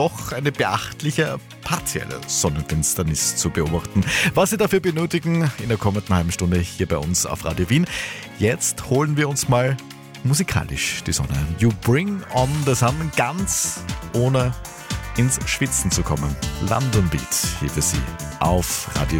doch eine beachtliche partielle Sonnenfinsternis zu beobachten. Was Sie dafür benötigen, in der kommenden halben Stunde hier bei uns auf Radio Wien. Jetzt holen wir uns mal musikalisch die Sonne. You Bring On the Sun, ganz ohne ins Schwitzen zu kommen. London Beat hier für Sie auf Radio